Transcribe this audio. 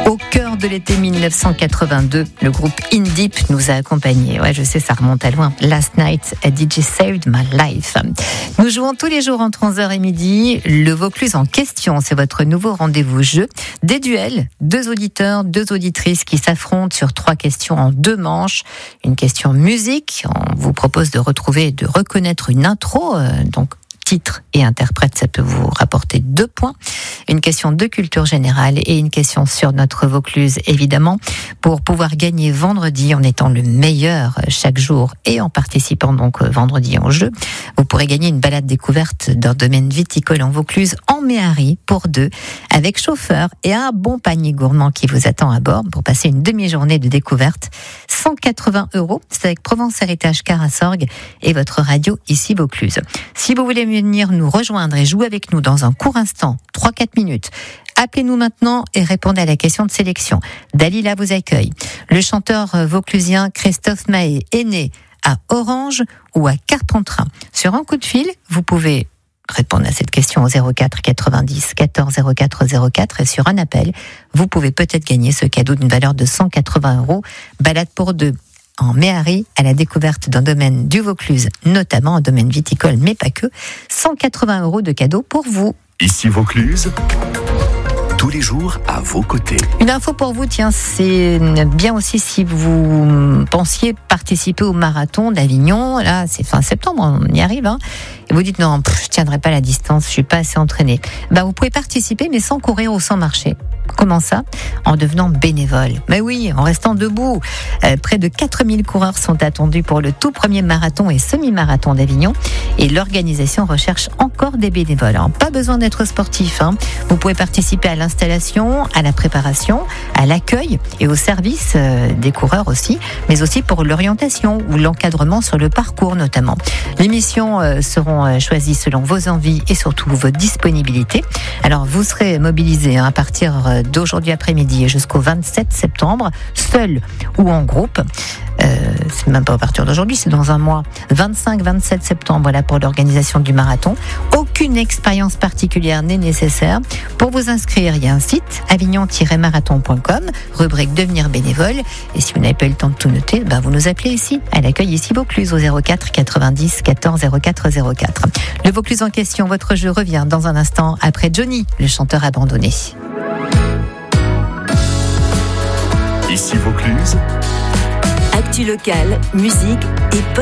Au cœur de l'été 1982, le groupe In Deep nous a accompagnés. Ouais, je sais, ça remonte à loin. Last Night, a DJ Saved My Life. Nous jouons tous les jours entre 11h et midi. Le Vaucluse en question, c'est votre nouveau rendez-vous jeu. Des duels, 2 auditeurs, 2 auditrices qui s'affrontent sur 3 questions en 2 manches. Une question musique. On vous propose de retrouver et de reconnaître une intro, donc titre et interprète, ça peut vous rapporter 2 points. Une question de culture générale et une question sur notre Vaucluse, évidemment, pour pouvoir gagner vendredi en étant le meilleur chaque jour et en participant donc vendredi en jeu. Vous pourrez gagner une balade découverte d'un domaine viticole en Vaucluse, en Méhari, pour 2, avec chauffeur et un bon panier gourmand qui vous attend à bord pour passer une demi-journée de découverte. 180 €, c'est avec Provence Héritage Car à Sorgues et votre radio ici Vaucluse. Si vous voulez venir nous rejoindre et jouer avec nous dans un court instant, 3-4 minutes, appelez-nous maintenant et répondez à la question de sélection. Dalila vous accueille. Le chanteur vauclusien Christophe Maé est né à Orange ou à Carpentras. Sur un coup de fil, vous pouvez répondre à cette question au 04 90 14 04 04 et sur un appel, vous pouvez peut-être gagner ce cadeau d'une valeur de 180 €. Balade pour 2 en Méhari, à la découverte d'un domaine du Vaucluse, notamment un domaine viticole, mais pas que. 180 € de cadeaux pour vous. Ici Vaucluse, tous les jours à vos côtés. Une info pour vous, tiens, c'est bien aussi si vous pensiez participer au marathon d'Avignon. Là, c'est fin septembre, on y arrive, hein. Et vous dites non, je tiendrai pas la distance, je suis pas assez entraîné. Vous pouvez participer, mais sans courir ou sans marcher. Comment ça ? En devenant bénévole. Mais oui, en restant debout. Près de 4000 coureurs sont attendus pour le tout premier marathon et semi-marathon d'Avignon. Et l'organisation recherche encore des bénévoles. Alors, pas besoin d'être sportif, hein. Vous pouvez participer à l'installation, à la préparation, à l'accueil et au service des coureurs aussi, mais aussi pour l'orientation ou l'encadrement sur le parcours notamment. Les missions seront choisies selon vos envies et surtout votre disponibilité. Alors, vous serez mobilisés à partir d'aujourd'hui après-midi et jusqu'au 27 septembre, seul ou en groupe. C'est même pas à partir d'aujourd'hui, c'est dans un mois. 25-27 septembre, là, pour l'organisation du marathon. Aucune expérience particulière n'est nécessaire. Pour vous inscrire, il y a un site, avignon-marathon.com, rubrique devenir bénévole. Et si vous n'avez pas eu le temps de tout noter, vous nous appelez ici, à l'accueil ici Vaucluse, au 04 90 14 04 04. Le Vaucluse en question, votre jeu revient dans un instant après Johnny, le chanteur abandonné. Ici Vaucluse. Actu locale, musique et